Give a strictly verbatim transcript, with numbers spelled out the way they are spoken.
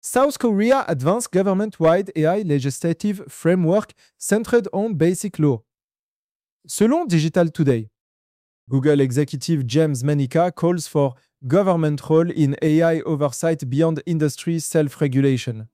South Korea advanced government-wide A I legislative framework centered on basic law. Selon Digital Today, Google executive James Manica calls for government role in A I oversight beyond industry self-regulation.